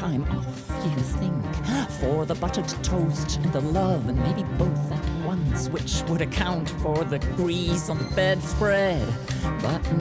time off, you think, for the buttered toast and the love, and maybe both at once, which would account for the grease on the bedspread. But